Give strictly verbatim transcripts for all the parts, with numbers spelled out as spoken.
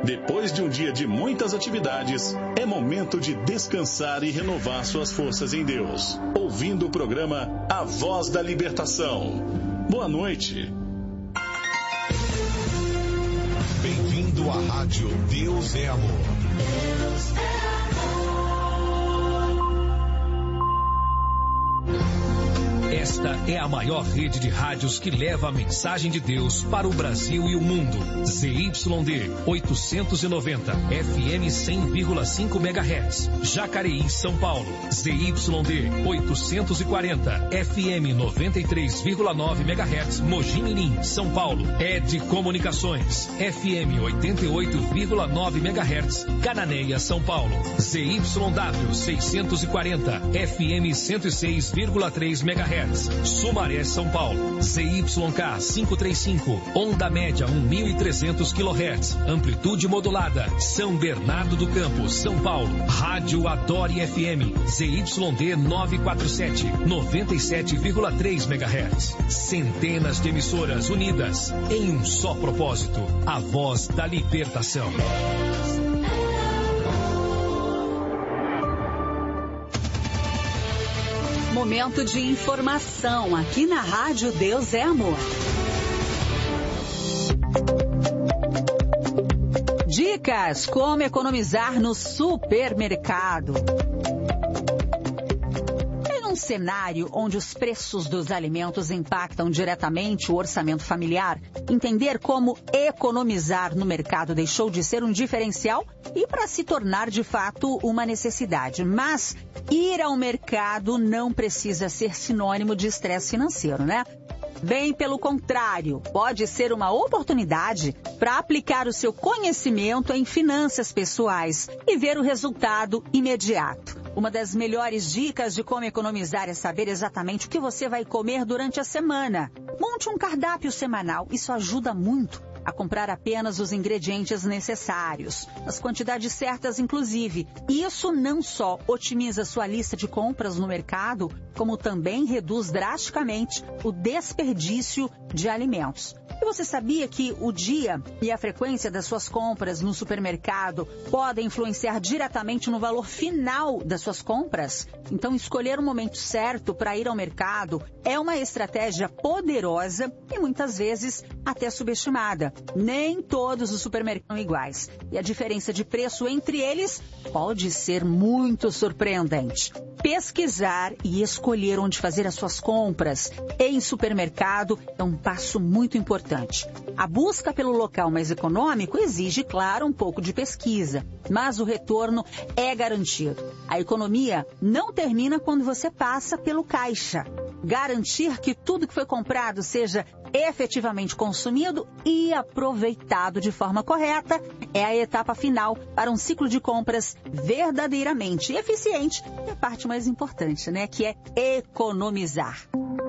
Depois de um dia de muitas atividades, é momento de descansar e renovar suas forças em Deus, ouvindo o programa A Voz da Libertação. Boa noite. Bem-vindo à Rádio Deus é Amor. Deus é Esta é a maior rede de rádios que leva a mensagem de Deus para o Brasil e o mundo. Z Y D oitocentos e noventa, F M cem vírgula cinco megahertz. Jacareí, São Paulo. Z Y D oitocentos e quarenta, F M noventa e três vírgula nove megahertz. Mogi Mirim, São Paulo. Ed Comunicações, F M oitenta e oito vírgula nove megahertz. Cananéia, São Paulo. Z Y W seiscentos e quarenta, F M cento e seis vírgula três megahertz. Sumaré, São Paulo. Z Y K quinhentos e trinta e cinco, onda média mil e trezentos quilohertz, amplitude modulada. São Bernardo do Campo, São Paulo. Rádio Adore F M, Z Y D novecentos e quarenta e sete, noventa e sete vírgula três megahertz. Centenas de emissoras unidas em um só propósito: a voz da libertação. Momento de informação aqui na Rádio Deus é Amor. Dicas como economizar no supermercado. Em um cenário onde os preços dos alimentos impactam diretamente o orçamento familiar, entender como economizar no mercado deixou de ser um diferencial e para se tornar de fato uma necessidade. Mas ir ao mercado não precisa ser sinônimo de estresse financeiro, né? Bem pelo contrário, pode ser uma oportunidade para aplicar o seu conhecimento em finanças pessoais e ver o resultado imediato. Uma das melhores dicas de como economizar é saber exatamente o que você vai comer durante a semana. Monte um cardápio semanal, isso ajuda muito a comprar apenas os ingredientes necessários, as quantidades certas inclusive. Isso não só otimiza sua lista de compras no mercado, como também reduz drasticamente o desperdício de alimentos. E você sabia que o dia e a frequência das suas compras no supermercado podem influenciar diretamente no valor final das suas compras? Então, escolher o momento certo para ir ao mercado é uma estratégia poderosa e muitas vezes até subestimada. Nem todos os supermercados são iguais e a diferença de preço entre eles pode ser muito surpreendente. Pesquisar e escolher onde fazer as suas compras em supermercado é um passo muito importante. A busca pelo local mais econômico exige, claro, um pouco de pesquisa, mas o retorno é garantido. A economia não termina quando você passa pelo caixa. Garantir que tudo que foi comprado seja efetivamente consumido e aproveitado de forma correta é a etapa final para um ciclo de compras verdadeiramente eficiente e a parte mais importante, né, que é economizar.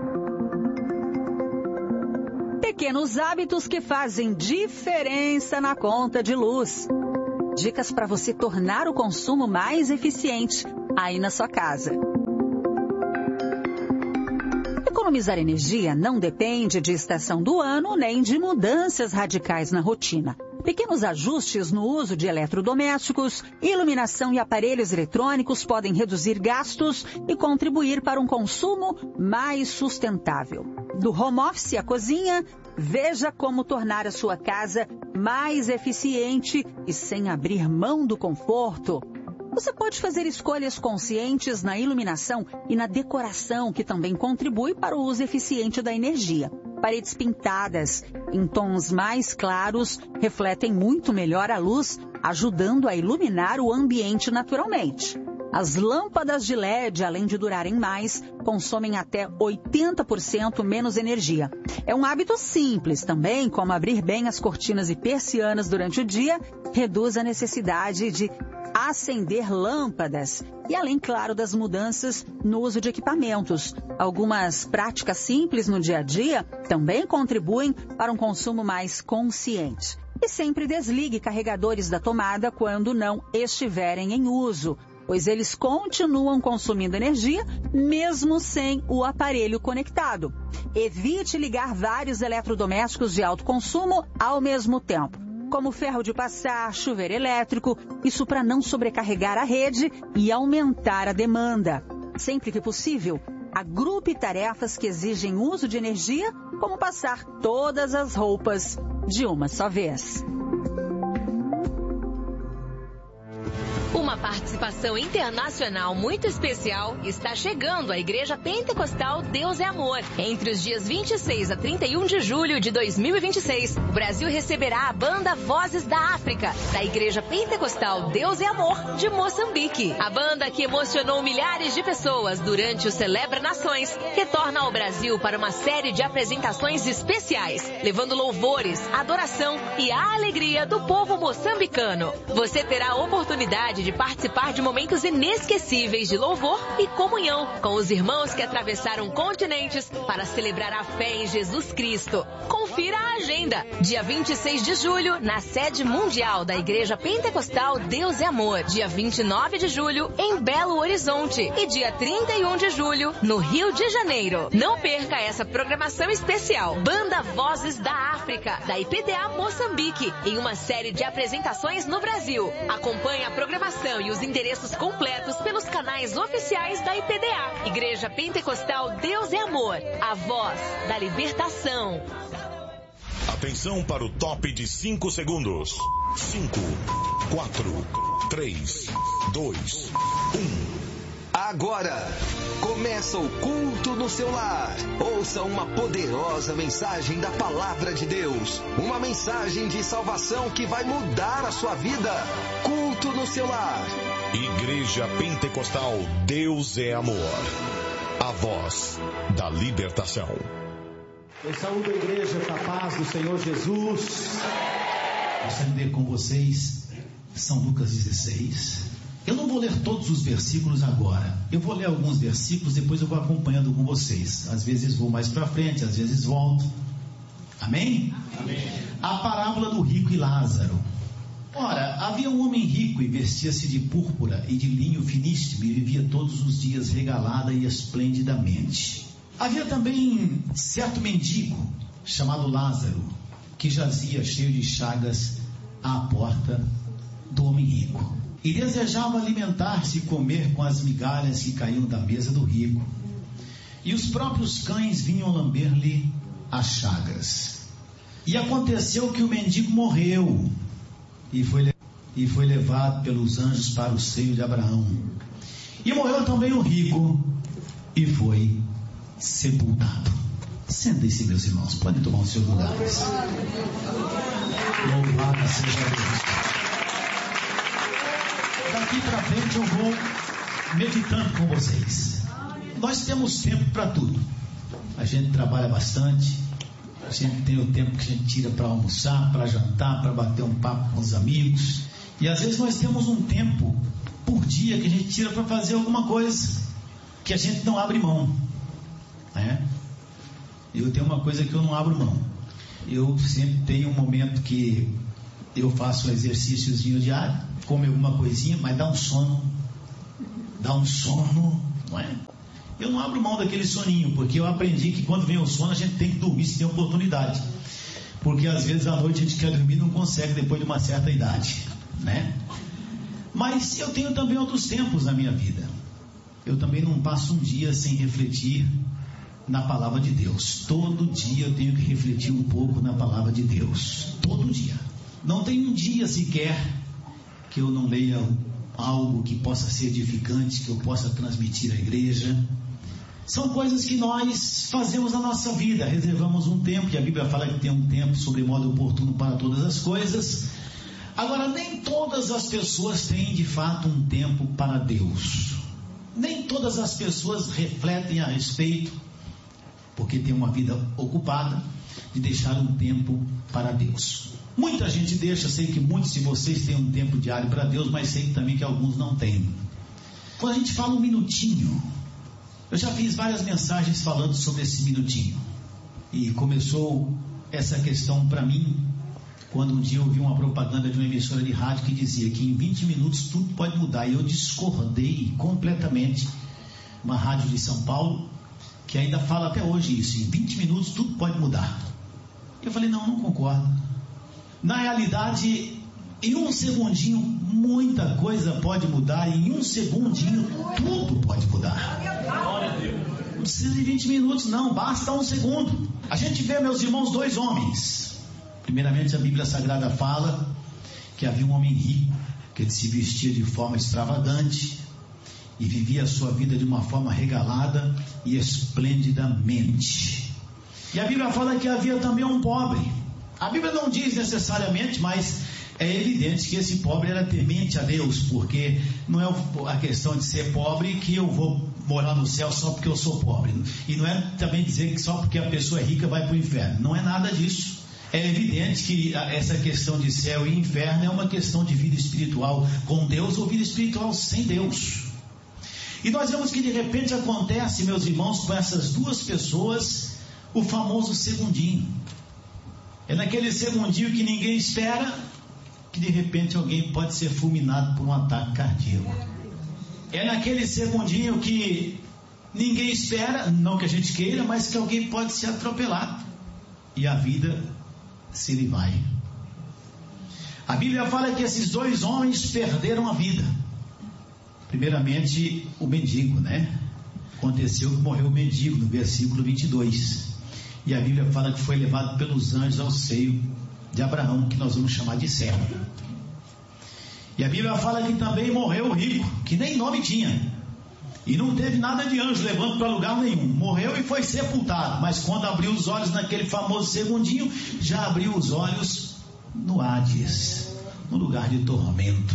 Pequenos hábitos que fazem diferença na conta de luz. Dicas para você tornar o consumo mais eficiente aí na sua casa. Economizar energia não depende de estação do ano nem de mudanças radicais na rotina. Pequenos ajustes no uso de eletrodomésticos, iluminação e aparelhos eletrônicos podem reduzir gastos e contribuir para um consumo mais sustentável. Do home office à cozinha, veja como tornar a sua casa mais eficiente e sem abrir mão do conforto. Você pode fazer escolhas conscientes na iluminação e na decoração, que também contribui para o uso eficiente da energia. Paredes pintadas em tons mais claros refletem muito melhor a luz, ajudando a iluminar o ambiente naturalmente. As lâmpadas de L E D, além de durarem mais, consomem até oitenta por cento menos energia. É um hábito simples também, como abrir bem as cortinas e persianas durante o dia, reduz a necessidade de acender lâmpadas e além, claro, das mudanças no uso de equipamentos. Algumas práticas simples no dia a dia também contribuem para um consumo mais consciente. E sempre desligue carregadores da tomada quando não estiverem em uso, pois eles continuam consumindo energia mesmo sem o aparelho conectado. Evite ligar vários eletrodomésticos de alto consumo ao mesmo tempo. como ferro de passar, chuveiro elétrico, isso para não sobrecarregar a rede e aumentar a demanda. Sempre que possível, agrupe tarefas que exigem uso de energia, como passar todas as roupas de uma só vez. Uma participação internacional muito especial está chegando à Igreja Pentecostal Deus é Amor. Entre os dias vinte e seis a trinta e um de julho de dois mil e vinte e seis, o Brasil receberá a banda Vozes da África, da Igreja Pentecostal Deus é Amor de Moçambique. A banda que emocionou milhares de pessoas durante o Celebra Nações retorna ao Brasil para uma série de apresentações especiais, levando louvores, adoração e a alegria do povo moçambicano. Você terá a oportunidade de participar de momentos inesquecíveis de louvor e comunhão com os irmãos que atravessaram continentes para celebrar a fé em Jesus Cristo. Confira a agenda. Dia vinte e seis de julho, na sede mundial da Igreja Pentecostal Deus é Amor. Dia vinte e nove de julho, em Belo Horizonte. E dia trinta e um de julho, no Rio de Janeiro. Não perca essa programação especial. Banda Vozes da África, da I P D A Moçambique, em uma série de apresentações no Brasil. Acompanhe a programação e os endereços completos pelos canais oficiais da I P D A. Igreja Pentecostal Deus é Amor, a voz da libertação. Atenção para o top de cinco segundos. cinco, quatro, três, dois, um. Agora, começa o culto no seu lar. Ouça uma poderosa mensagem da Palavra de Deus. Uma mensagem de salvação que vai mudar a sua vida. Culto no seu lar. Igreja Pentecostal Deus é Amor. A voz da libertação. Eu saúdo a igreja com a paz do Senhor Jesus. Gostaria de ler com vocês São Lucas dezesseis. Eu não vou ler todos os versículos agora. Eu vou ler alguns versículos, depois eu vou acompanhando com vocês. Às vezes vou mais para frente, às vezes volto. Amém? Amém. A parábola do rico e Lázaro. Ora, havia um homem rico e vestia-se de púrpura e de linho finíssimo e vivia todos os dias regalada e esplendidamente. Havia também certo mendigo, chamado Lázaro, que jazia cheio de chagas à porta do homem rico. E desejava alimentar-se e comer com as migalhas que caíam da mesa do rico. E os próprios cães vinham lamber-lhe as chagas. E aconteceu que o mendigo morreu e foi, e foi levado pelos anjos para o seio de Abraão. E morreu também o rico e foi sepultado. Sentem-se, meus irmãos, podem tomar os seus lugares. Louvado seja Deus. Daqui para frente eu vou meditando com vocês. Nós temos tempo para tudo. A gente trabalha bastante. A gente tem o tempo que a gente tira para almoçar, para jantar, para bater um papo com os amigos. E às vezes nós temos um tempo por dia que a gente tira para fazer alguma coisa que a gente não abre mão. Né? Eu tenho uma coisa que eu não abro mão. Eu sempre tenho um momento que eu faço um exercíciozinho diário, come alguma coisinha, mas dá um sono, dá um sono, não é? Eu não abro mão daquele soninho, porque eu aprendi que quando vem o sono a gente tem que dormir se tem oportunidade, porque às vezes à noite a gente quer dormir e não consegue depois de uma certa idade, né? Mas eu tenho também outros tempos na minha vida. Eu também não passo um dia sem refletir na palavra de Deus. Todo dia eu tenho que refletir um pouco na palavra de Deus, todo dia. Não tem um dia sequer que eu não leia algo que possa ser edificante, que eu possa transmitir à igreja. São coisas que nós fazemos na nossa vida, reservamos um tempo, e a Bíblia fala que tem um tempo sobre modo oportuno para todas as coisas. Agora, nem todas as pessoas têm de fato um tempo para Deus. Nem todas as pessoas refletem a respeito, porque tem uma vida ocupada, de deixar um tempo para Deus. Muita gente deixa, sei que muitos de vocês têm um tempo diário para Deus, mas sei também que alguns não têm. Quando a gente fala um minutinho, eu já fiz várias mensagens falando sobre esse minutinho. E começou essa questão para mim, quando um dia eu vi uma propaganda de uma emissora de rádio que dizia que em vinte minutos tudo pode mudar. E eu discordei completamente. Uma rádio de São Paulo, que ainda fala até hoje isso, em vinte minutos tudo pode mudar. Eu falei, não, não concordo. Na realidade, em um segundinho, muita coisa pode mudar. Em um segundinho, tudo pode mudar. Não precisa de vinte minutos, não. Basta um segundo. A gente vê, meus irmãos, dois homens. Primeiramente, a Bíblia Sagrada fala que havia um homem rico, que ele se vestia de forma extravagante e vivia a sua vida de uma forma regalada e esplendidamente. E a Bíblia fala que havia também um pobre. A Bíblia não diz necessariamente, mas é evidente que esse pobre era temente a Deus, porque não é a questão de ser pobre que eu vou morar no céu só porque eu sou pobre. E não é também dizer que só porque a pessoa é rica vai para o inferno. Não é nada disso. É evidente que essa questão de céu e inferno é uma questão de vida espiritual com Deus ou vida espiritual sem Deus. E nós vemos que de repente acontece, meus irmãos, com essas duas pessoas, o famoso segundinho. É naquele segundinho que ninguém espera, que de repente alguém pode ser fulminado por um ataque cardíaco. É naquele segundinho que ninguém espera, não que a gente queira, mas que alguém pode ser atropelado. E a vida se lhe vai. A Bíblia fala que esses dois homens perderam a vida. Primeiramente, o mendigo, né? Aconteceu que morreu o mendigo, no versículo vinte e dois. E a Bíblia fala que foi levado pelos anjos ao seio de Abraão, que nós vamos chamar de servo. E a Bíblia fala que também morreu o rico, que nem nome tinha. E não teve nada de anjo levando para lugar nenhum. Morreu e foi sepultado. Mas quando abriu os olhos naquele famoso segundinho, já abriu os olhos no Hades, no lugar de tormento.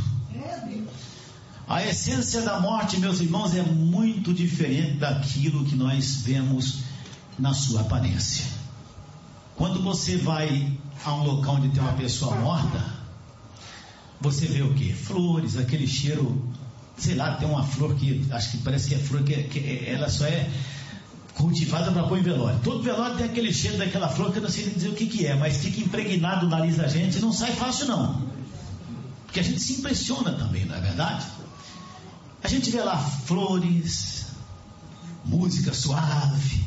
A essência da morte, meus irmãos, é muito diferente daquilo que nós vemos na sua aparência. Quando você vai a um local onde tem uma pessoa morta, você vê o que? Flores, aquele cheiro, sei lá, tem uma flor que acho que parece que é flor que, que ela só é cultivada para pôr em velório. Todo velório tem aquele cheiro daquela flor que eu não sei dizer o que, que é, mas fica impregnado no nariz da gente e não sai fácil não, porque a gente se impressiona também, não é verdade? A gente vê lá flores, música suave.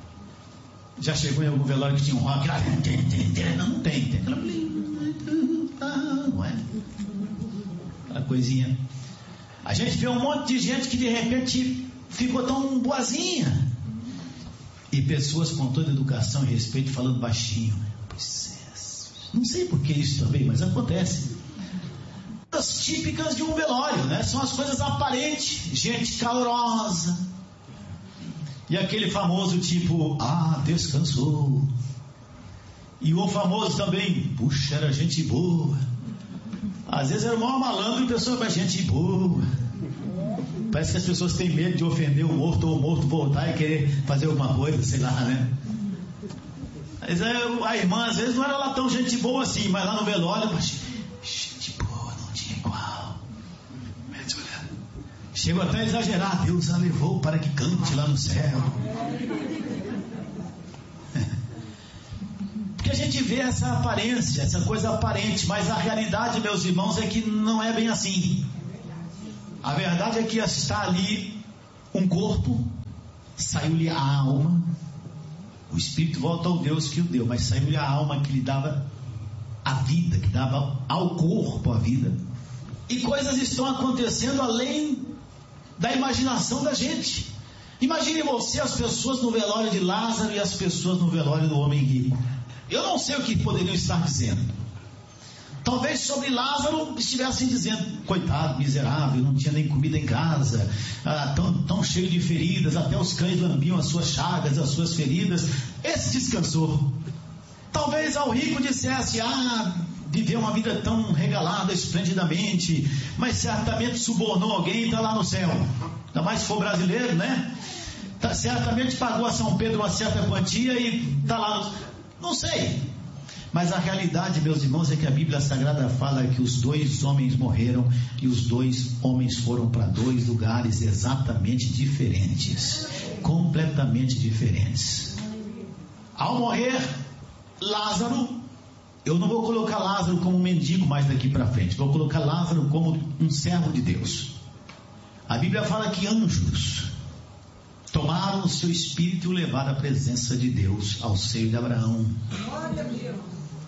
Já chegou em algum velório que tinha um rock? Não, não tem, tem aquela, não é? Aquela coisinha. A gente vê um monte de gente que de repente ficou tão boazinha. E pessoas com toda educação e respeito falando baixinho. Pois é. Não sei por que isso também, mas acontece. As típicas de um velório, né? São as coisas aparentes. Gente calorosa. E aquele famoso tipo, ah, descansou. E o famoso também, puxa, era gente boa. Às vezes era o maior malandro e a pessoa vai gente boa. Parece que as pessoas têm medo de ofender o morto ou o morto voltar e querer fazer alguma coisa, sei lá, né? Mas a irmã às vezes não era lá tão gente boa assim, mas lá no velório, mas, gente boa, não tinha igual. Chegou até a exagerar, Deus a levou para que cante lá no céu. Porque a gente vê essa aparência, essa coisa aparente, mas a realidade, meus irmãos, é que não é bem assim. A verdade é que está ali um corpo, saiu-lhe a alma, o espírito volta ao Deus que o deu, mas saiu-lhe a alma que lhe dava a vida, que dava ao corpo a vida. E coisas estão acontecendo além da imaginação da gente. Imagine você, as pessoas no velório de Lázaro e as pessoas no velório do homem rico. Eu não sei o que poderiam estar dizendo. Talvez sobre Lázaro estivessem dizendo, coitado, miserável, não tinha nem comida em casa, ah, tão, tão cheio de feridas, até os cães lambiam as suas chagas, as suas feridas. Esse descansou. Talvez ao rico dissesse, ah, viveu uma vida tão regalada, esplendidamente, mas certamente subornou alguém e está lá no céu. Ainda mais se for brasileiro, né? Tá, certamente pagou a São Pedro uma certa quantia e está lá no... Não sei. Mas a realidade, meus irmãos, é que a Bíblia Sagrada fala que os dois homens morreram e os dois homens foram para dois lugares exatamente diferentes, completamente diferentes. Ao morrer Lázaro, eu não vou colocar Lázaro como um mendigo mais daqui para frente, vou colocar Lázaro como um servo de Deus. A Bíblia fala que anjos tomaram o seu espírito e o levaram à presença de Deus, ao seio de Abraão.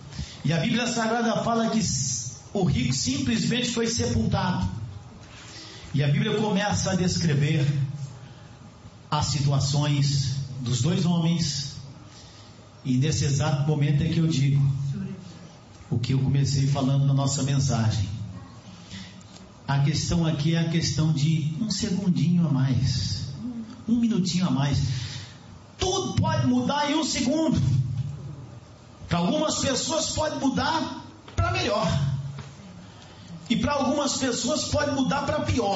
E a Bíblia Sagrada fala que o rico simplesmente foi sepultado. E a Bíblia começa a descrever as situações dos dois homens. E nesse exato momento é que eu digo o que eu comecei falando na nossa mensagem. A questão aqui é a questão de um segundinho a mais, um minutinho a mais. Tudo pode mudar em um segundo. Para algumas pessoas pode mudar para melhor, e para algumas pessoas pode mudar para pior.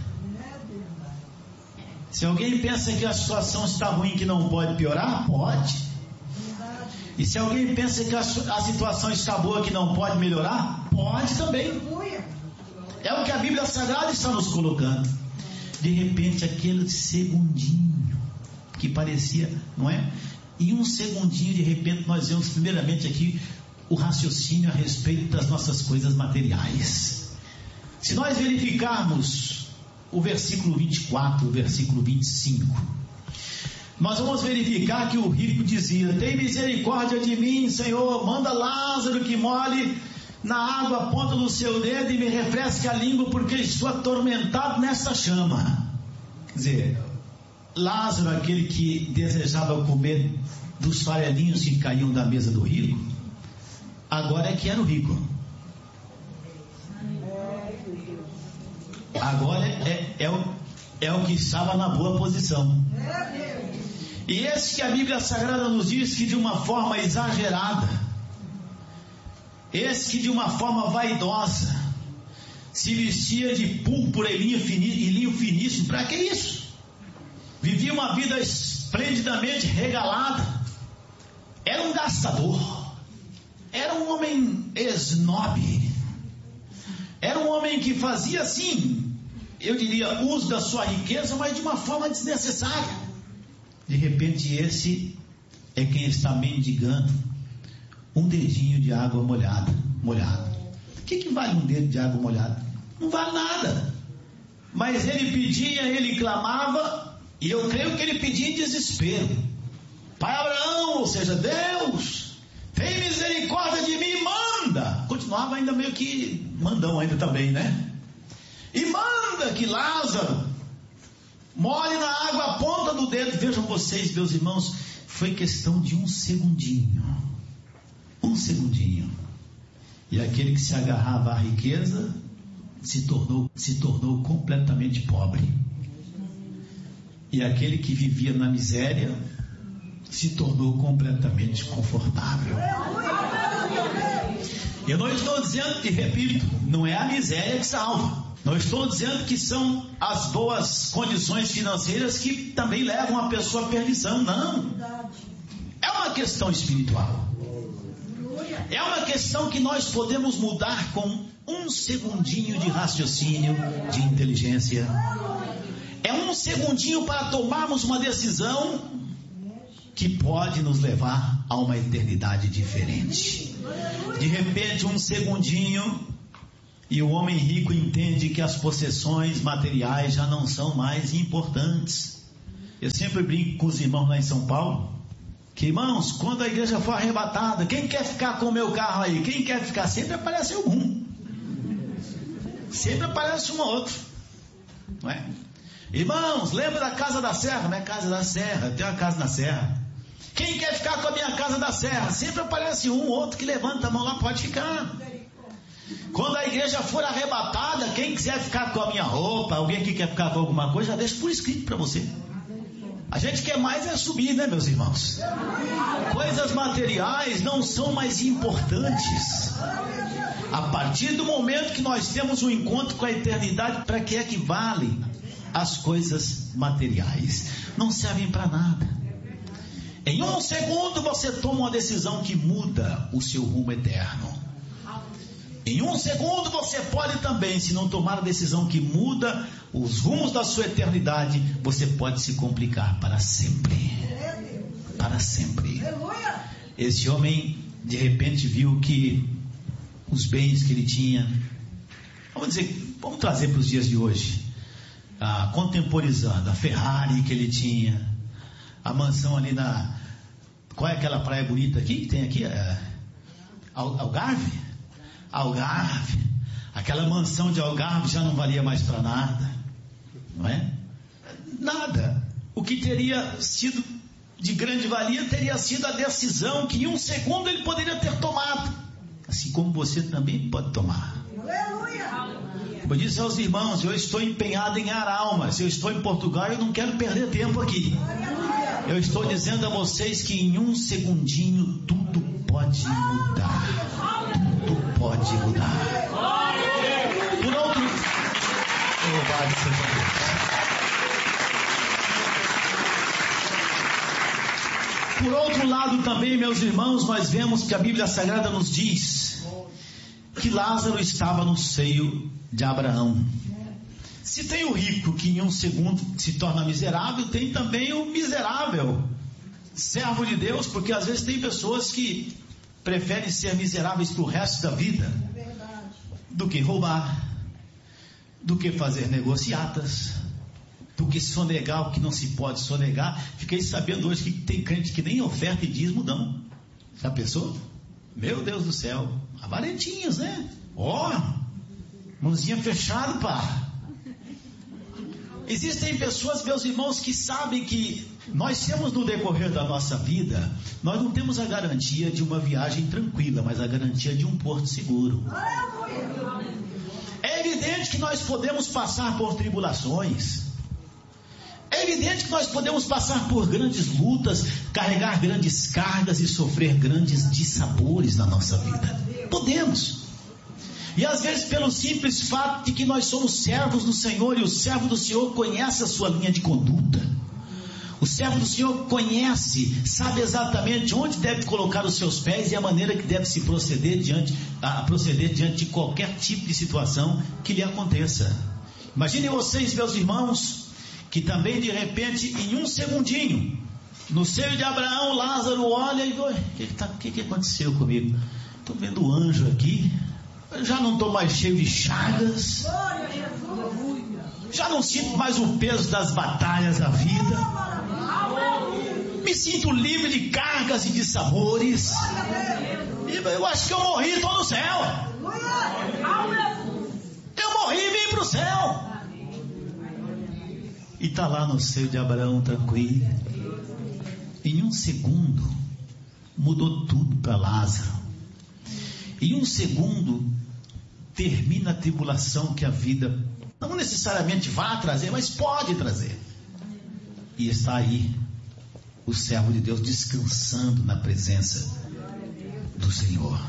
Se alguém pensa que a situação está ruim, que não pode piorar, pode. E se alguém pensa que a, a situação está boa, que não pode melhorar, pode também. É o que a Bíblia Sagrada está nos colocando. De repente, aquele segundinho que parecia, não é? Em um segundinho, de repente, nós vemos primeiramente aqui o raciocínio a respeito das nossas coisas materiais. Se nós verificarmos o versículo vinte e quatro, o versículo vinte e cinco, nós vamos verificar que o rico dizia: tem misericórdia de mim, Senhor, manda Lázaro que molhe na água a ponta do seu dedo e me refresque a língua, porque estou atormentado nessa chama. Quer dizer, Lázaro, aquele que desejava comer dos farelinhos que caíam da mesa do rico, agora é que era o rico. Agora é, é, o, é o que estava na boa posição. E esse que a Bíblia Sagrada nos diz que de uma forma exagerada, esse que de uma forma vaidosa se vestia de púrpura e linho, fini, e linho finíssimo, para que isso? Vivia uma vida esplendidamente regalada, era um gastador, era um homem esnobe, era um homem que fazia assim, eu diria, uso da sua riqueza, mas de uma forma desnecessária. De repente esse é quem está mendigando um dedinho de água molhada, molhado. O que, que vale um dedo de água molhada? Não vale nada. Mas ele pedia, ele clamava, e eu creio que ele pedia em desespero. Pai Abraão, ou seja, Deus, tem misericórdia de mim, manda. Continuava ainda meio que mandão ainda também, né? E manda que Lázaro molhe na água a ponta do dedo. Vejam vocês, meus irmãos, foi questão de um segundinho. Um segundinho. E aquele que se agarrava à riqueza se tornou, se tornou completamente pobre. E aquele que vivia na miséria se tornou completamente confortável. Eu não estou dizendo, e repito, não é a miséria que salva. Não estou dizendo que são as boas condições financeiras que também levam a pessoa à perdição. Não. É uma questão espiritual. É uma questão que nós podemos mudar com um segundinho de raciocínio, de inteligência. É um segundinho para tomarmos uma decisão que pode nos levar a uma eternidade diferente. De repente, um segundinho, e o homem rico entende que as possessões materiais já não são mais importantes. Eu sempre brinco com os irmãos lá em São Paulo, que, irmãos, quando a igreja for arrebatada, quem quer ficar com o meu carro aí? Quem quer ficar? Sempre aparece algum. Sempre aparece um ou outro. Não é? Irmãos, lembra da casa da serra? Não é casa da serra, tem uma casa na serra. Quem quer ficar com a minha casa da serra? Sempre aparece um ou outro que levanta a mão lá, pode ficar. Quando a igreja for arrebatada, quem quiser ficar com a minha roupa, alguém que quer ficar com alguma coisa, já deixa por escrito para você. A gente quer mais é subir, né, meus irmãos? Coisas materiais não são mais importantes. A partir do momento que nós temos um encontro com a eternidade, para que é que valem as coisas materiais? Não servem para nada. Em um segundo você toma uma decisão que muda o seu rumo eterno. Em um segundo você pode também, se não tomar a decisão que muda os rumos da sua eternidade, você pode se complicar para sempre. Para sempre. Esse homem de repente viu que os bens que ele tinha, vamos dizer, vamos trazer para os dias de hoje, ah, contemporizando a Ferrari que ele tinha, a mansão ali na, qual é aquela praia bonita aqui que tem aqui? É, Algarve? Algarve. Aquela mansão de Algarve já não valia mais para nada. Não é? Nada. O que teria sido de grande valia teria sido a decisão que em um segundo ele poderia ter tomado. Assim como você também pode tomar. Eu disse aos irmãos, eu estou empenhado em ganhar almas. Eu estou em Portugal e eu não quero perder tempo aqui. Eu estou dizendo a vocês que em um segundinho tudo pode mudar. Tudo pode mudar. Por outro... Louvado seja Deus. Por outro lado também, meus irmãos, nós vemos que a Bíblia Sagrada nos diz que Lázaro estava no seio de Abraão. Se tem o rico que em um segundo se torna miserável, tem também o miserável, servo de Deus, porque às vezes tem pessoas que preferem ser miseráveis para o resto da vida do que roubar, do que fazer negociatas, do que sonegar o que não se pode sonegar. Fiquei sabendo hoje que tem crente que nem oferta e dízimo dão. Já pensou? Meu Deus do céu, avarentinhos, né? Ó, oh, mãozinha fechada, pá. Existem pessoas, meus irmãos, que sabem que nós temos no decorrer da nossa vida, nós não temos a garantia de uma viagem tranquila, mas a garantia de um porto seguro. É evidente que nós podemos passar por tribulações. É evidente que nós podemos passar por grandes lutas, carregar grandes cargas e sofrer grandes dissabores na nossa vida. Podemos. E às vezes pelo simples fato de que nós somos servos do Senhor, e o servo do Senhor conhece a sua linha de conduta. O servo do Senhor conhece, sabe exatamente onde deve colocar os seus pés e a maneira que deve se proceder diante, a proceder diante de qualquer tipo de situação que lhe aconteça. Imaginem vocês, meus irmãos, que também de repente, em um segundinho, no seio de Abraão, Lázaro olha e o que, que, tá, que, que aconteceu comigo? Estou vendo o anjo aqui, eu já não estou mais cheio de chagas, já não sinto mais o peso das batalhas da vida, me sinto livre de cargas e de sabores, eu acho que eu morri e estou no céu, eu morri e vim para o céu. E está lá no seio de Abraão tranquilo. Em um segundo mudou tudo para Lázaro. Em um segundo termina a tribulação que a vida não necessariamente vai trazer, mas pode trazer. E está aí o servo de Deus descansando na presença do Senhor,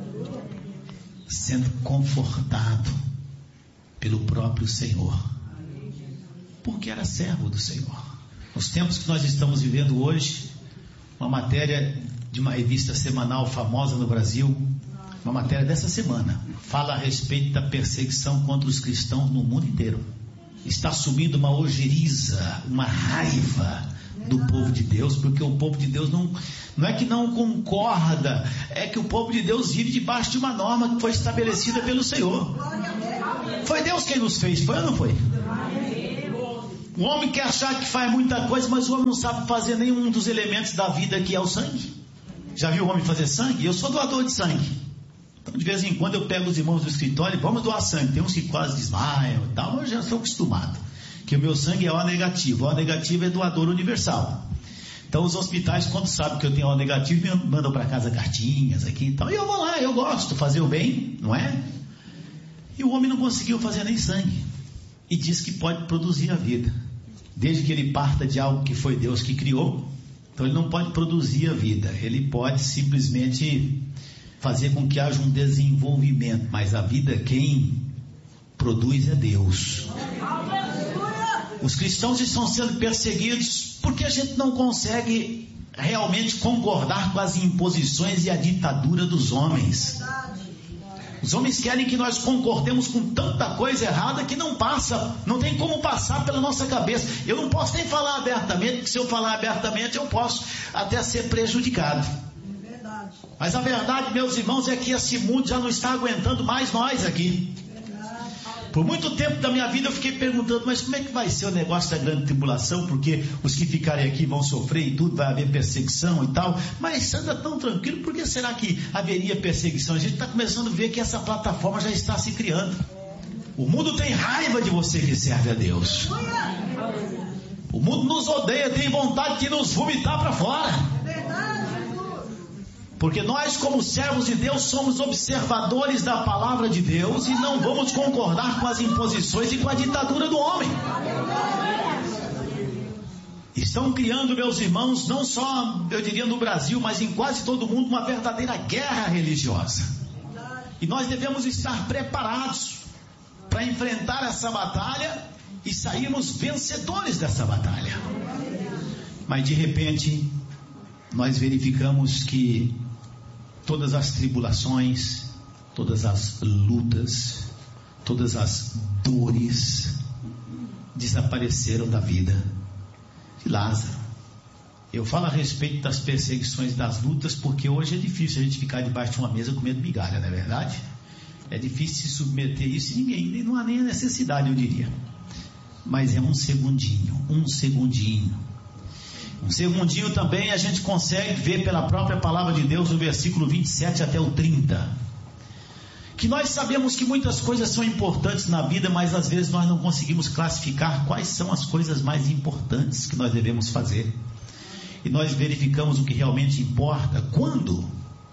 sendo confortado pelo próprio Senhor, porque era servo do Senhor. Nos tempos que nós estamos vivendo hoje, uma matéria de uma revista semanal famosa no Brasil, uma matéria dessa semana, fala a respeito da perseguição contra os cristãos no mundo inteiro. Está subindo uma ojeriza, uma raiva do povo de Deus, porque o povo de Deus não, não é que não concorda, é que o povo de Deus vive debaixo de uma norma que foi estabelecida pelo Senhor. Foi Deus quem nos fez, foi ou não foi? O homem quer achar que faz muita coisa, mas o homem não sabe fazer nenhum dos elementos da vida, que é o sangue. Já viu o homem fazer sangue? Eu sou doador de sangue. Então de vez em quando eu pego os irmãos do escritório e vamos doar sangue. Tem uns que quase desmaiam e tal, mas eu já estou acostumado, que o meu sangue é O negativo. O negativo é doador universal. Então os hospitais, quando sabem que eu tenho O negativo, me mandam para casa cartinhas aqui e tal, e eu vou lá, eu gosto de fazer o bem, não é? E o homem não conseguiu fazer nem sangue, e diz que pode produzir a vida, desde que ele parta de algo que foi Deus que criou. Então ele não pode produzir a vida, ele pode simplesmente fazer com que haja um desenvolvimento, mas a vida quem produz é Deus. Os cristãos estão sendo perseguidos porque a gente não consegue realmente concordar com as imposições e a ditadura dos homens. Os homens querem que nós concordemos com tanta coisa errada que não passa, não tem como passar pela nossa cabeça. Eu não posso nem falar abertamente, porque se eu falar abertamente eu posso até ser prejudicado. Mas a verdade, meus irmãos, é que esse mundo já não está aguentando mais nós aqui. Por muito tempo da minha vida eu fiquei perguntando, mas como é que vai ser o negócio da grande tribulação? Porque os que ficarem aqui vão sofrer e tudo, vai haver perseguição e tal. Mas anda tão tranquilo, por que será que haveria perseguição? A gente está começando a ver que essa plataforma já está se criando. O mundo tem raiva de você que serve a Deus. O mundo nos odeia, tem vontade de nos vomitar para fora. Porque nós, como servos de Deus, somos observadores da palavra de Deus e não vamos concordar com as imposições e com a ditadura do homem. Estão criando, meus irmãos, não só, eu diria, no Brasil, mas em quase todo mundo, uma verdadeira guerra religiosa. E nós devemos estar preparados para enfrentar essa batalha e sairmos vencedores dessa batalha. Mas de repente, nós verificamos que todas as tribulações, todas as lutas, todas as dores desapareceram da vida de Lázaro. Eu falo a respeito das perseguições, das lutas, porque hoje é difícil a gente ficar debaixo de uma mesa comendo migalha, não é verdade? É difícil se submeter a isso e ninguém, não há nem a necessidade, eu diria. Mas é um segundinho, um segundinho. Um segundinho também a gente consegue ver pela própria palavra de Deus, no versículo vinte e sete até o trinta. Que nós sabemos que muitas coisas são importantes na vida, mas às vezes nós não conseguimos classificar quais são as coisas mais importantes que nós devemos fazer. E nós verificamos o que realmente importa quando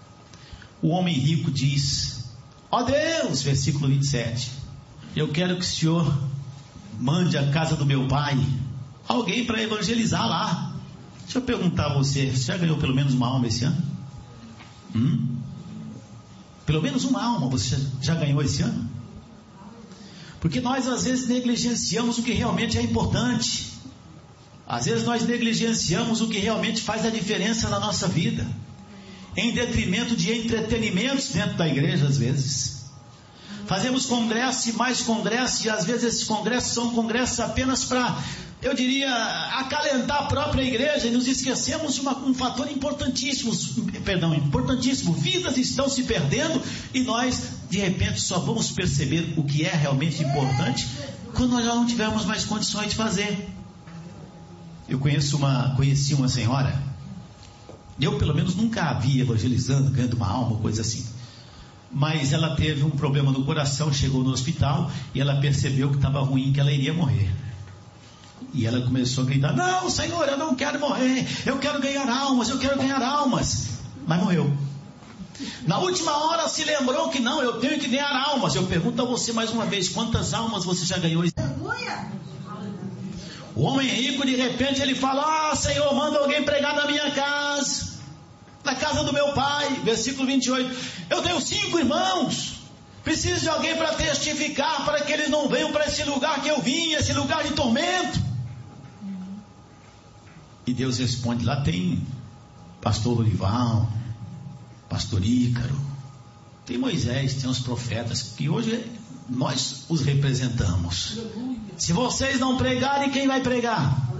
o homem rico diz: ó Deus, versículo vinte e sete, eu quero que o Senhor mande à casa do meu pai alguém para evangelizar lá. Deixa eu perguntar a você, você já ganhou pelo menos uma alma esse ano? Hum? Pelo menos uma alma você já ganhou esse ano? Porque nós às vezes negligenciamos o que realmente é importante. Às vezes nós negligenciamos o que realmente faz a diferença na nossa vida, em detrimento de entretenimentos dentro da igreja. Às vezes fazemos congresso e mais congresso, e às vezes esses congressos são congressos apenas para, eu diria, acalentar a própria igreja, e nos esquecemos de uma, um fator importantíssimo, perdão, importantíssimo, vidas estão se perdendo, e nós de repente só vamos perceber o que é realmente importante quando nós já não tivermos mais condições de fazer. Eu conheço uma, conheci uma senhora, eu pelo menos nunca a vi evangelizando, ganhando uma alma, coisa assim, mas ela teve um problema no coração, chegou no hospital e ela percebeu que estava ruim, que ela iria morrer. E ela começou a gritar: não, Senhor, eu não quero morrer, eu quero ganhar almas, eu quero ganhar almas. Mas morreu. Na última hora se lembrou que não, eu tenho que ganhar almas. Eu pergunto a você mais uma vez, quantas almas você já ganhou? O homem rico, de repente, ele fala: ah, Senhor, manda alguém pregar na minha casa, na casa do meu pai. Versículo vinte e oito, eu tenho cinco irmãos, preciso de alguém para testificar, para que eles não venham para esse lugar que eu vim, esse lugar de tormento. E Deus responde: lá tem pastor Lorival, pastor Ícaro, tem Moisés, tem os profetas, que hoje nós os representamos. Se vocês não pregarem, quem vai pregar?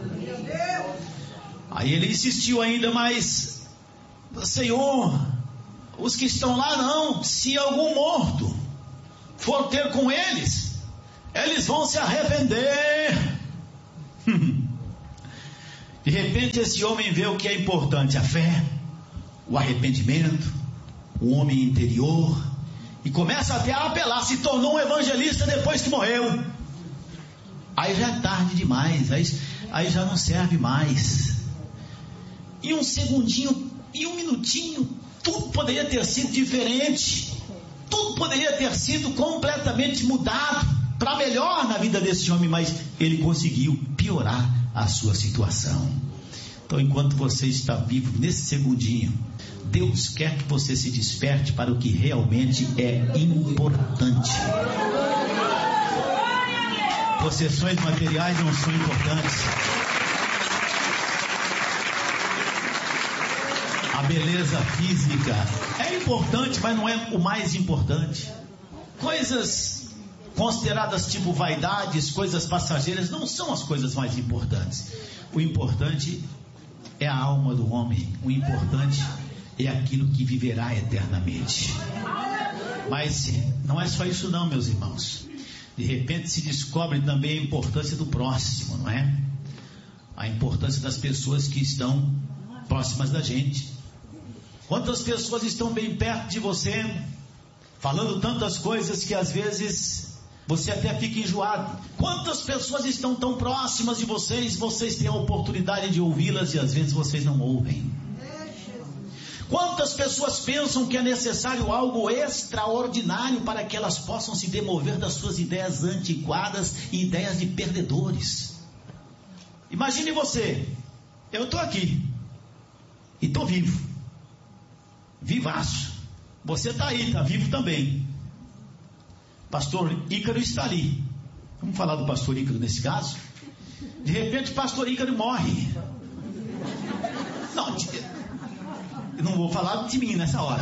Aí ele insistiu ainda, mas Senhor, os que estão lá não, se algum morto for ter com eles, eles vão se arrepender. De repente esse homem vê o que é importante: a fé, o arrependimento, o homem interior, e começa até a apelar, se tornou um evangelista depois que morreu. Aí já é tarde demais, aí, aí já não serve mais. E um segundinho, e um minutinho, tudo poderia ter sido diferente, tudo poderia ter sido completamente mudado para melhor na vida desse homem, mas ele conseguiu piorar a sua situação. Então, enquanto você está vivo nesse segundinho, Deus quer que você se desperte para o que realmente é importante. Possessões materiais não são importantes. A beleza física é importante, mas não é o mais importante. Coisas consideradas tipo vaidades, coisas passageiras, não são as coisas mais importantes. O importante é a alma do homem. O importante é aquilo que viverá eternamente. Mas não é só isso não, meus irmãos. De repente se descobre também a importância do próximo, não é? A importância das pessoas que estão próximas da gente. Quantas pessoas estão bem perto de você, falando tantas coisas que às vezes você até fica enjoado. Quantas pessoas estão tão próximas de vocês, vocês têm a oportunidade de ouvi-las e às vezes vocês não ouvem. Quantas pessoas pensam que é necessário algo extraordinário para que elas possam se demover das suas ideias antiquadas e ideias de perdedores? Imagine você, eu estou aqui e estou vivo, vivaço. Você está aí, está vivo também. Pastor Ícaro está ali. Vamos falar do pastor Ícaro nesse caso? De repente o pastor Ícaro morre. Não, eu não vou falar de mim nessa hora.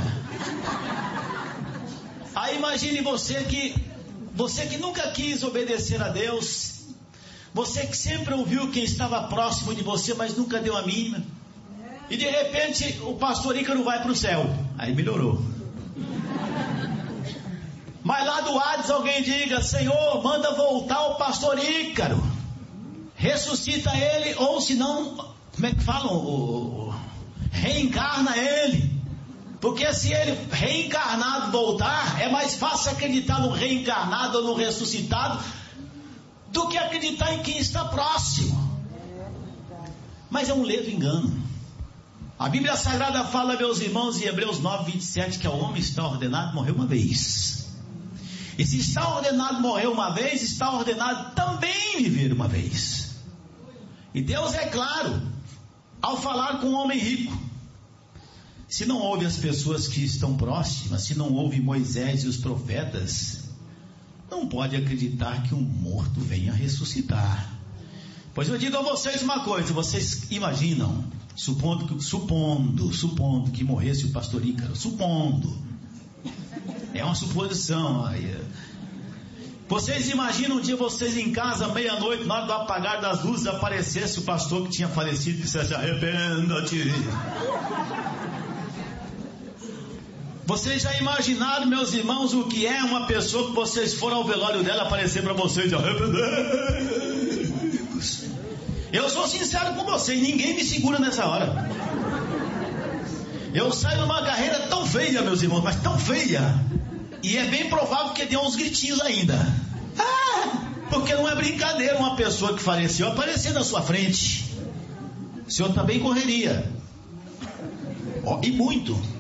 Aí imagine você que Você que nunca quis obedecer a Deus, você que sempre ouviu quem estava próximo de você, mas nunca deu a mínima, e de repente o pastor Ícaro vai para o céu. Aí melhorou. Mas lá do Hades alguém diga: Senhor, manda voltar o pastor Ícaro, ressuscita ele, ou se não, como é que falam? Reencarna ele. Porque se ele reencarnado voltar, é mais fácil acreditar no reencarnado ou no ressuscitado do que acreditar em quem está próximo. Mas é um ledo engano. A Bíblia Sagrada fala, meus irmãos, em Hebreus nove, vinte e sete, que ao homem está ordenado morrer uma vez. E se está ordenado morrer uma vez, está ordenado também viver uma vez. E Deus é claro ao falar com o homem rico. Se não ouve as pessoas que estão próximas, se não ouve Moisés e os profetas, não pode acreditar que um morto venha ressuscitar. Pois eu digo a vocês uma coisa: vocês imaginam, supondo, supondo, supondo que morresse o pastor Ícaro, supondo, é uma suposição aí. Vocês imaginam um dia vocês em casa, meia-noite, na hora do apagar das luzes, aparecesse o pastor que tinha falecido e dissesse: arrependa-te. Vocês já imaginaram, meus irmãos, o que é uma pessoa que vocês foram ao velório dela aparecer para vocês e arrepender? Eu sou sincero com vocês, ninguém me segura nessa hora. Eu saio numa carreira tão feia, meus irmãos, mas tão feia, e é bem provável que dê uns gritinhos ainda. Ah, porque não é brincadeira uma pessoa que faleceu aparecer na sua frente. O senhor também correria. Oh, e muito.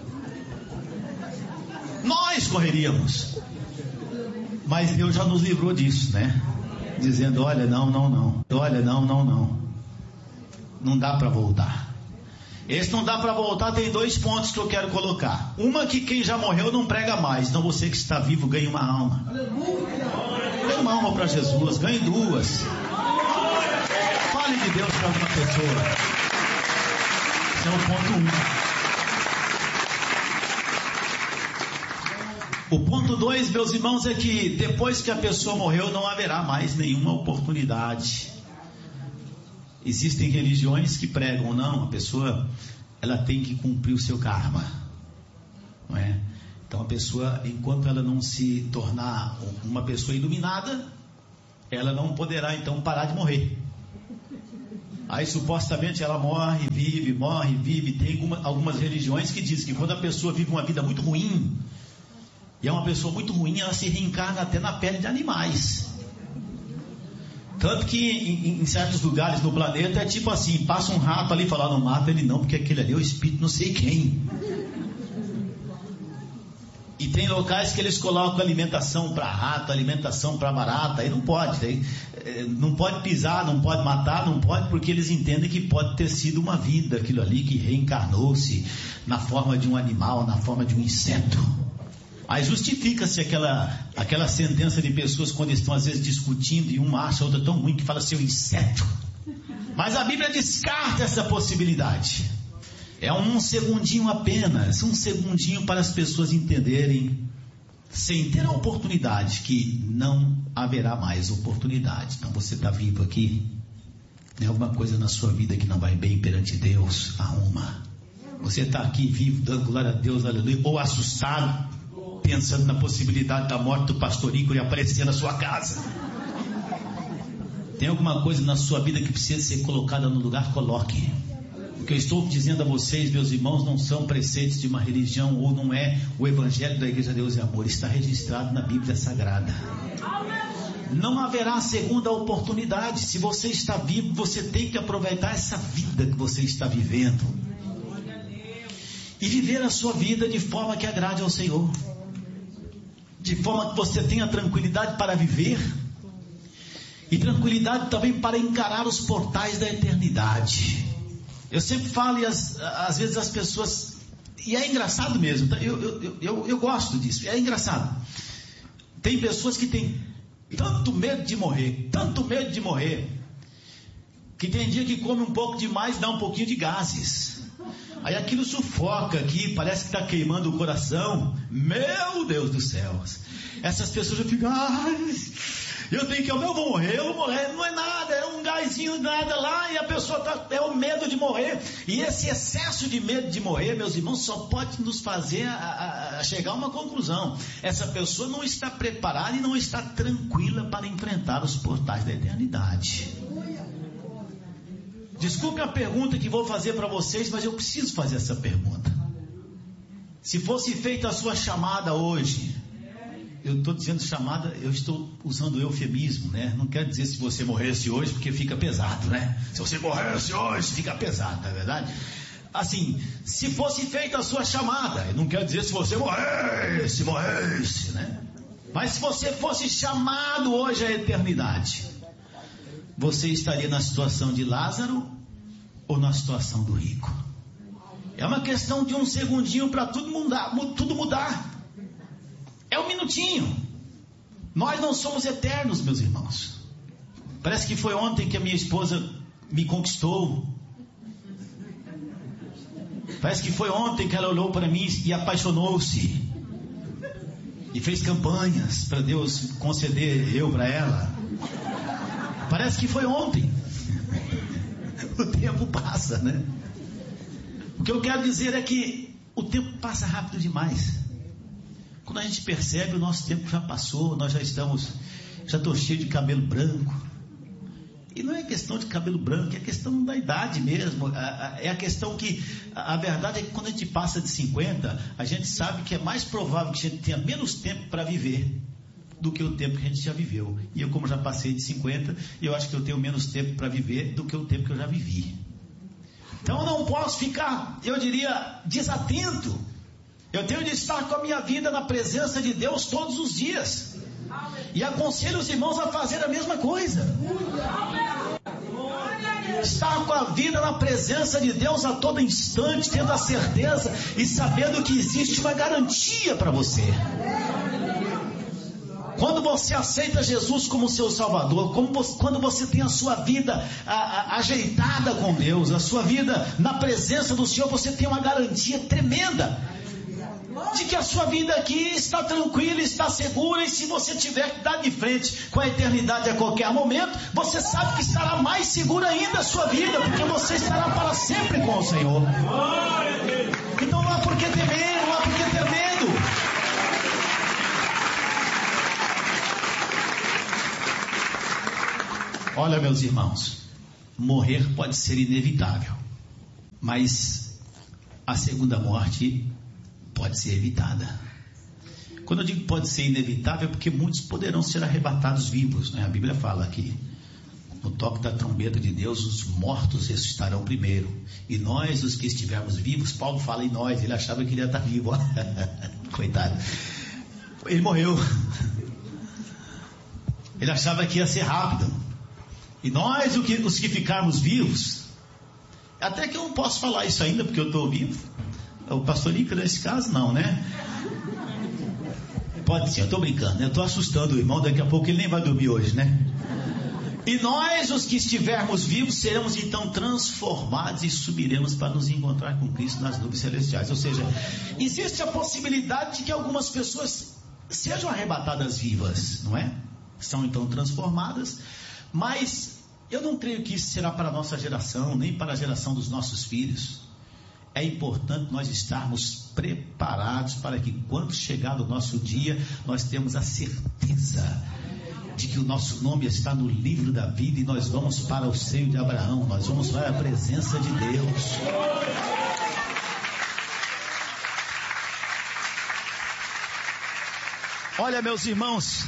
Nós correríamos. Mas Deus já nos livrou disso, né? Dizendo: olha, não, não, não. Olha, não, não, não. Não dá para voltar. Esse não dá para voltar tem dois pontos que eu quero colocar. Uma, que quem já morreu não prega mais. Então você que está vivo ganhe uma alma. Ganhe uma alma para Jesus. Ganhe duas. Fale de Deus para alguma pessoa. Esse é o ponto um. O ponto dois, meus irmãos, é que depois que a pessoa morreu não haverá mais nenhuma oportunidade. Existem religiões que pregam: não, a pessoa ela tem que cumprir o seu karma, não é? Então a pessoa, enquanto ela não se tornar uma pessoa iluminada, ela não poderá então parar de morrer. Aí supostamente ela morre, vive, morre, vive. Tem alguma, algumas religiões que dizem que quando a pessoa vive uma vida muito ruim, e é uma pessoa muito ruim, ela se reencarna até na pele de animais. Tanto que em, em certos lugares do planeta é tipo assim: passa um rato ali e fala: não mata ele não, porque aquele ali é o espírito não sei quem. E tem locais que eles colocam alimentação para rato, alimentação para barata. Aí não pode, aí, não pode pisar, não pode matar, não pode, porque eles entendem que pode ter sido uma vida aquilo ali que reencarnou-se na forma de um animal, na forma de um inseto. Aí justifica-se aquela, aquela sentença de pessoas quando estão às vezes discutindo e uma acha a outra tão ruim que fala seu inseto. Mas a Bíblia descarta essa possibilidade. É um segundinho apenas, um segundinho para as pessoas entenderem, sem ter a oportunidade, que não haverá mais oportunidade. Então você está vivo aqui, tem alguma coisa na sua vida que não vai bem perante Deus, arruma. Você está aqui vivo, dando glória a Deus, aleluia, ou assustado, pensando na possibilidade da morte do pastor Ícaro aparecer na sua casa. Tem alguma coisa na sua vida que precisa ser colocada no lugar? Coloque. O que eu estou dizendo a vocês, meus irmãos, não são preceitos de uma religião, ou não é o evangelho da Igreja Deus e Amor. Está registrado na Bíblia Sagrada. Não haverá segunda oportunidade. Se você está vivo, você tem que aproveitar essa vida que você está vivendo e viver a sua vida de forma que agrade ao Senhor, de forma que você tenha tranquilidade para viver e tranquilidade também para encarar os portais da eternidade. Eu sempre falo e as, às vezes as pessoas, e é engraçado mesmo, eu, eu, eu, eu gosto disso, é engraçado. Tem pessoas que têm tanto medo de morrer, tanto medo de morrer, que tem dia que come um pouco demais, dá um pouquinho de gases. Aí aquilo sufoca aqui, parece que está queimando o coração. Meu Deus do céu. Essas pessoas já ficam, ai, eu tenho que, eu vou morrer, eu vou morrer. Não é nada, é um gásinho, nada lá, e a pessoa tá, é o medo de morrer. E esse excesso de medo de morrer, meus irmãos, só pode nos fazer a, a, a chegar a uma conclusão. Essa pessoa não está preparada e não está tranquila para enfrentar os portais da eternidade. Desculpe a pergunta que vou fazer para vocês, mas eu preciso fazer essa pergunta. Se fosse feita a sua chamada hoje, eu estou dizendo chamada, eu estou usando eufemismo, né? Não quero dizer se você morresse hoje, porque fica pesado, né? Se você morresse hoje, fica pesado, não é verdade? Assim, se fosse feita a sua chamada, eu não quero dizer se você morresse, morresse, né? Mas se você fosse chamado hoje à eternidade, você estaria na situação de Lázaro ou na situação do rico? É uma questão de um segundinho para tudo mudar, tudo mudar. É um minutinho. Nós não somos eternos, meus irmãos. Parece que foi ontem que a minha esposa me conquistou. Parece que foi ontem que ela olhou para mim e apaixonou-se e fez campanhas para Deus conceder eu para ela. Parece que foi ontem. O tempo passa, né? O que eu quero dizer é que o tempo passa rápido demais. Quando a gente percebe, o nosso tempo já passou, nós já estamos, já estou cheio de cabelo branco. E não é questão de cabelo branco, é questão da idade mesmo. É a questão que, a verdade é que quando a gente passa de cinquenta, a gente sabe que é mais provável que a gente tenha menos tempo para viver do que o tempo que a gente já viveu. E eu, como já passei de cinquenta, eu acho que eu tenho menos tempo para viver do que o tempo que eu já vivi. Então eu não posso ficar, eu diria, desatento. Eu tenho de estar com a minha vida na presença de Deus todos os dias. E aconselho os irmãos a fazer a mesma coisa. Estar com a vida na presença de Deus a todo instante, tendo a certeza e sabendo que existe uma garantia para você. Quando você aceita Jesus como seu Salvador, como você, quando você tem a sua vida a, a, ajeitada com Deus, a sua vida na presença do Senhor, você tem uma garantia tremenda de que a sua vida aqui está tranquila, está segura, e se você tiver que dar de frente com a eternidade a qualquer momento, você sabe que estará mais segura ainda a sua vida, porque você estará para sempre com o Senhor. Então não há por que temer, não há por que ter medo. Olha, meus irmãos, morrer pode ser inevitável, mas a segunda morte pode ser evitada. Quando eu digo pode ser inevitável, é porque muitos poderão ser arrebatados vivos, né? A Bíblia fala que no toque da trombeta de Deus, os mortos ressuscitarão primeiro, e nós, os que estivermos vivos, Paulo fala em nós, ele achava que ele ia estar vivo. Coitado, ele morreu. Ele achava que ia ser rápido. E nós, os que ficarmos vivos, até que eu não posso falar isso ainda, porque eu estou vivo. O pastor Ícaro, nesse caso, não, né? Pode ser, eu estou brincando, né? Eu estou assustando o irmão, daqui a pouco ele nem vai dormir hoje, né? E nós, os que estivermos vivos, seremos então transformados e subiremos para nos encontrar com Cristo nas nuvens celestiais. Ou seja, existe a possibilidade de que algumas pessoas sejam arrebatadas vivas, não é? São então transformadas, mas eu não creio que isso será para a nossa geração, nem para a geração dos nossos filhos. é importante nós estarmos preparados para que quando chegar o nosso dia, nós temos a certeza de que o nosso nome está no livro da vida e nós vamos para o seio de Abraão, nós vamos para a presença de Deus. Olha, meus irmãos,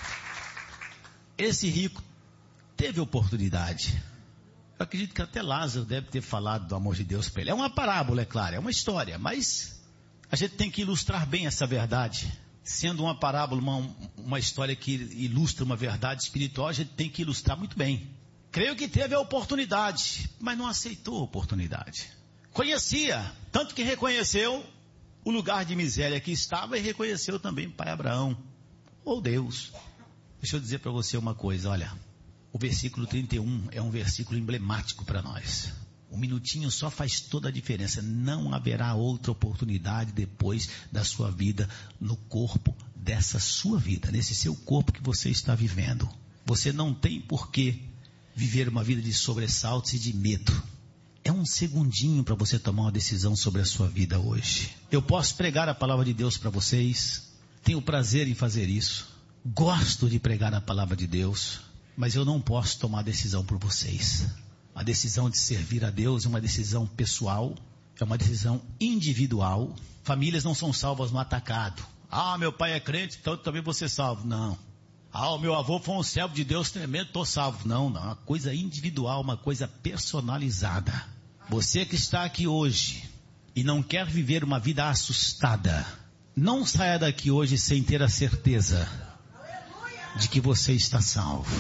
esse rico teve oportunidade. Eu acredito que até Lázaro deve ter falado do amor de Deus para ele. É uma parábola, é claro, é uma história, mas a gente tem que ilustrar bem essa verdade. Sendo uma parábola, uma, uma história que ilustra uma verdade espiritual, a gente tem que ilustrar muito bem. Creio que teve a oportunidade, mas não aceitou a oportunidade. Conhecia, tanto que reconheceu o lugar de miséria que estava e reconheceu também o pai Abraão, ou Deus. Deixa eu dizer para você uma coisa, olha, o versículo trinta e um é um versículo emblemático para nós. Um minutinho só faz toda a diferença. Não haverá outra oportunidade depois da sua vida no corpo dessa sua vida, nesse seu corpo que você está vivendo. Você não tem por que viver uma vida de sobressaltos e de medo. É um segundinho para você tomar uma decisão sobre a sua vida hoje. Eu posso pregar a palavra de Deus para vocês, tenho prazer em fazer isso, gosto de pregar a palavra de Deus, mas eu não posso tomar decisão por vocês. A decisão de servir a Deus é uma decisão pessoal, é uma decisão individual. Famílias não são salvas no atacado. Ah, meu pai é crente, então também vou ser salvo. Não. Ah, o meu avô foi um servo de Deus tremendo, estou salvo. Não, não. É uma coisa individual, uma coisa personalizada. Você que está aqui hoje e não quer viver uma vida assustada, não saia daqui hoje sem ter a certeza de que você está salvo.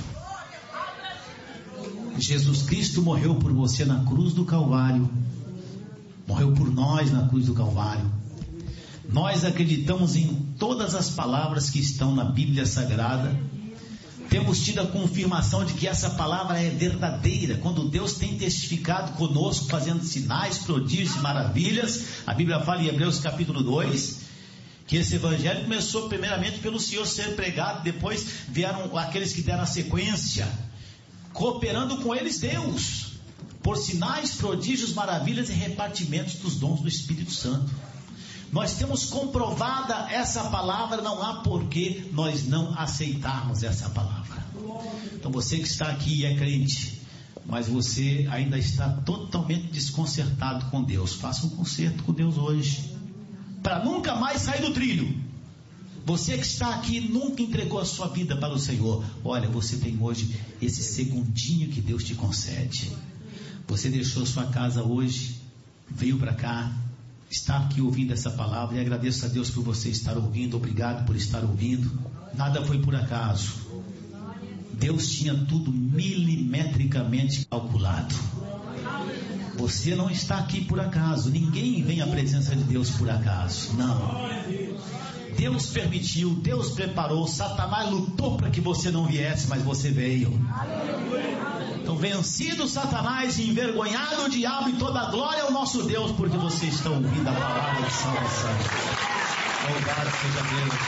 Jesus Cristo morreu por você na cruz do Calvário, morreu por nós na cruz do Calvário. Nós acreditamos em todas as palavras que estão na Bíblia Sagrada, temos tido a confirmação de que essa palavra é verdadeira, quando Deus tem testificado conosco, fazendo sinais, prodígios e maravilhas. A Bíblia fala em Hebreus capítulo dois, que esse evangelho começou primeiramente pelo Senhor ser pregado, depois vieram aqueles que deram a sequência, cooperando com eles Deus, por sinais, prodígios, maravilhas e repartimentos dos dons do Espírito Santo. Nós temos comprovada essa palavra, não há porquê nós não aceitarmos essa palavra. Então você que está aqui e é crente, mas você ainda está totalmente desconcertado com Deus, faça um concerto com Deus hoje, para nunca mais sair do trilho. Você que está aqui e nunca entregou a sua vida para o Senhor, olha, você tem hoje esse segundinho que Deus te concede. Você deixou sua casa hoje, veio para cá, está aqui ouvindo essa palavra, e agradeço a Deus por você estar ouvindo. Obrigado por estar ouvindo. Nada foi por acaso. Deus tinha tudo milimetricamente calculado. Você não está aqui por acaso. Ninguém vem à presença de Deus por acaso. Não. Deus permitiu, Deus preparou. Satanás lutou para que você não viesse, mas você veio. Então, vencido Satanás e envergonhado o diabo, e toda a glória ao nosso Deus, porque vocês estão ouvindo a palavra de salvação. Louvado seja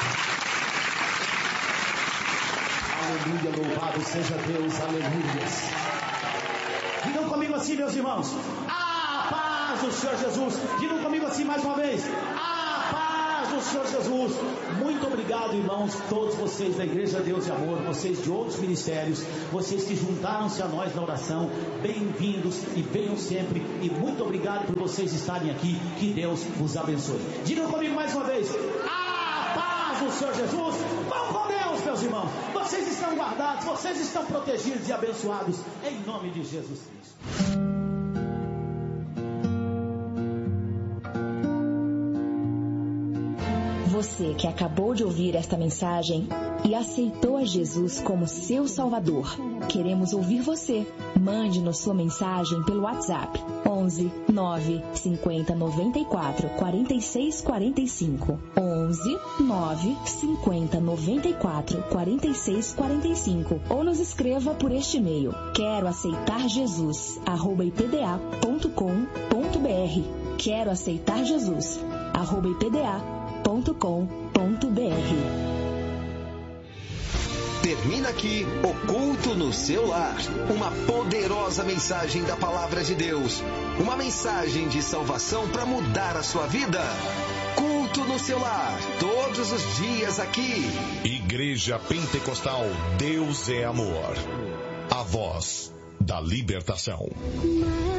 Deus. Aleluia, louvado seja Deus, aleluia. Digam comigo assim, meus irmãos: a paz do Senhor Jesus. Digam comigo assim mais uma vez: a paz do Senhor Jesus. Muito obrigado, irmãos, todos vocês da Igreja Deus e Amor, vocês de outros ministérios, vocês que juntaram-se a nós na oração, bem-vindos e venham sempre, e muito obrigado por vocês estarem aqui. Que Deus vos abençoe. Digam comigo mais uma vez: a paz do Senhor Jesus. Vão com Deus, meus irmãos. Vocês estão guardados, vocês estão protegidos e abençoados em nome de Jesus Cristo. Você que acabou de ouvir esta mensagem e aceitou a Jesus como seu Salvador, queremos ouvir você. Mande-nos sua mensagem pelo WhatsApp onze, nove, cinquenta, noventa e quatro, quarenta e seis, quarenta e cinco. onze, nove, cinquenta, noventa e quatro, quarenta e seis, quarenta e cinco. Ou nos escreva por este e-mail: quero aceitar Jesus, arroba ipda ponto com ponto br. Quero aceitar Jesus, arroba ipda ponto com ponto br. Termina aqui o Culto no Seu Lar. Uma poderosa mensagem da Palavra de Deus. Uma mensagem de salvação para mudar a sua vida. Culto no Seu Lar, todos os dias aqui. Igreja Pentecostal Deus é Amor. A voz da libertação.